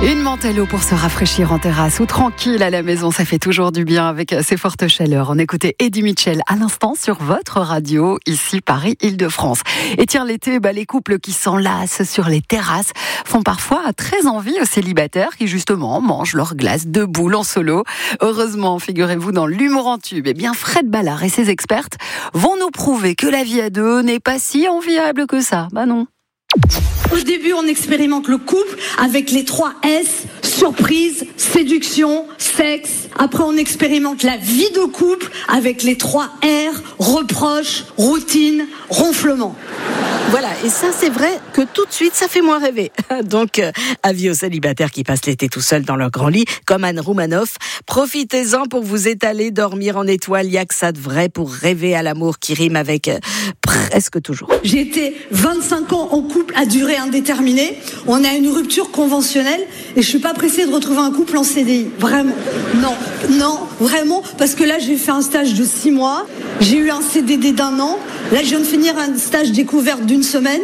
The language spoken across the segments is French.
Une menthe à l'eau pour se rafraîchir en terrasse ou tranquille à la maison, ça fait toujours du bien avec ces fortes chaleurs. On écoutait Eddie Mitchell à l'instant sur votre radio, ici Paris-Île-de-France. Et tiens, l'été, les couples qui s'enlacent sur les terrasses font parfois très envie aux célibataires qui justement mangent leur glace de boule en solo. Heureusement, figurez-vous, dans l'humour en tube, Fred Ballard et ses expertes vont nous prouver que la vie à deux n'est pas si enviable que ça. Non. Au début, on expérimente le couple avec les 3 S, surprise, séduction, sexe. Après, on expérimente la vie de couple avec les 3 R, reproche, routine, ronflement. Voilà, et ça c'est vrai que tout de suite ça fait moins rêver. Donc avis aux célibataires qui passent l'été tout seuls dans leur grand lit, comme Anne Roumanoff, profitez-en pour vous étaler, dormir en étoile, il y a que ça de vrai pour rêver à l'amour qui rime avec presque toujours. J'ai été 25 ans en couple à durée indéterminée, on a une rupture conventionnelle et je suis pas pressée de retrouver un couple en CDI, vraiment. Non, vraiment, parce que là j'ai fait un stage de 6 mois, j'ai eu un CDD d'1 an, là je viens de finir un stage découverte d'1 semaine.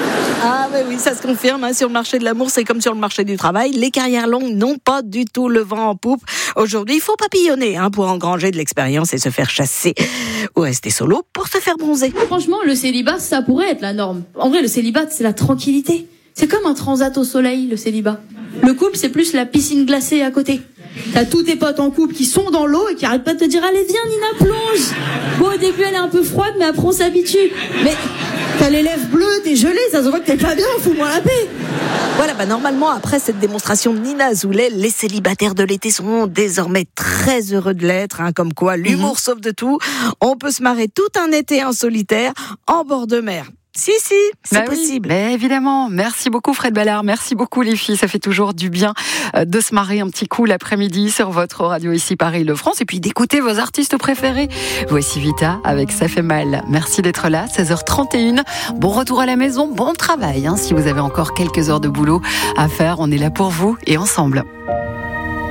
Ah oui, ça se confirme, sur le marché de l'amour, c'est comme sur le marché du travail, les carrières longues n'ont pas du tout le vent en poupe. Aujourd'hui, il faut papillonner pour engranger de l'expérience et se faire chasser ou rester solo pour se faire bronzer. Franchement, le célibat, ça pourrait être la norme. En vrai, le célibat, c'est la tranquillité. C'est comme un transat au soleil, le célibat. Le couple, c'est plus la piscine glacée à côté. T'as tous tes potes en couple qui sont dans l'eau et qui arrêtent pas de te dire « Allez, viens, Nina, plonge !» Bon, au début, elle est un peu froide, mais après, on s'habitue. Mais t'as les lèvres bleues, t'es gelée, ça se voit que t'es pas bien, fous-moi la paix. Voilà, normalement, après cette démonstration de Nina Azoulay, les célibataires de l'été seront désormais très heureux de l'être, comme quoi l'humour sauve de tout. On peut se marrer tout un été en solitaire, en bord de mer. Si, c'est possible. Mais évidemment, merci beaucoup Fred Ballard, merci beaucoup les filles, ça fait toujours du bien de se marrer un petit coup l'après-midi sur votre radio ici Paris-Île-de-France et puis d'écouter vos artistes préférés. Voici Vita avec Ça fait mal. Merci d'être là, 16h31. Bon retour à la maison, bon travail. Si vous avez encore quelques heures de boulot à faire, on est là pour vous et ensemble.